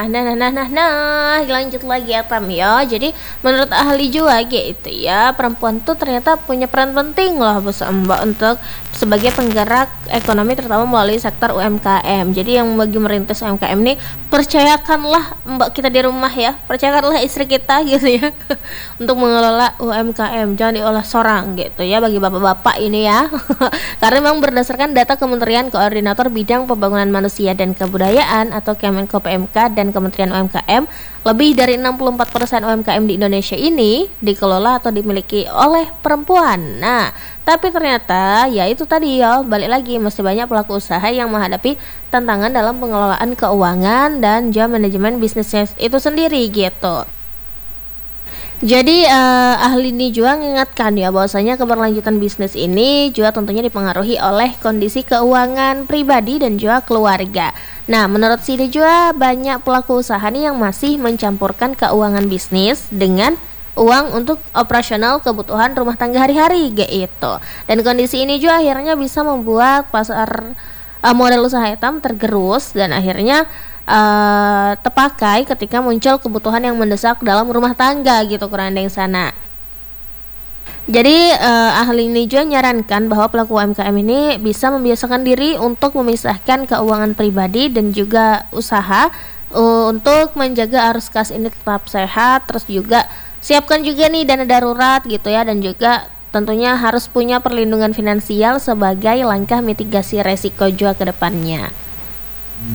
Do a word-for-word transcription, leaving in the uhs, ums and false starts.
Nah, nah, nah, nah, nah, lanjut lagi ya Tam ya. Jadi menurut ahli juga gitu ya, perempuan tuh ternyata punya peran penting loh bos Mbak untuk sebagai penggerak ekonomi terutama melalui sektor U M K M. Jadi yang bagi merintis U M K M ini percayakanlah Mbak kita di rumah ya, percayakanlah istri kita gitu ya untuk mengelola U M K M. Jangan diolah sorang gitu ya bagi bapak-bapak ini ya. Karena memang berdasarkan data Kementerian Koordinator Bidang Pembangunan Manusia dan Kebudayaan atau Kemenko P M K dan Kementerian U M K M, lebih dari enam puluh empat persen U M K M di Indonesia ini dikelola atau dimiliki oleh perempuan. Nah, tapi ternyata ya itu tadi ya, balik lagi masih banyak pelaku usaha yang menghadapi tantangan dalam pengelolaan keuangan dan juga manajemen bisnisnya itu sendiri gitu. Jadi uh, ahli ini juga mengingatkan ya bahwasanya keberlanjutan bisnis ini juga tentunya dipengaruhi oleh kondisi keuangan pribadi dan juga keluarga. Nah, menurut Sidi juga banyak pelaku usaha nih yang masih mencampurkan keuangan bisnis dengan uang untuk operasional kebutuhan rumah tangga hari-hari gitu. Dan kondisi ini juga akhirnya bisa membuat pasar uh, modal usaha hitam tergerus dan akhirnya Uh, terpakai ketika muncul kebutuhan yang mendesak dalam rumah tangga gitu, kurang ada yang sana. Jadi uh, ahli ini juga nyarankan bahwa pelaku U M K M ini bisa membiasakan diri untuk memisahkan keuangan pribadi dan juga usaha uh, untuk menjaga arus kas ini tetap sehat. Terus juga siapkan juga nih dana darurat gitu ya, dan juga tentunya harus punya perlindungan finansial sebagai langkah mitigasi resiko juga ke depannya.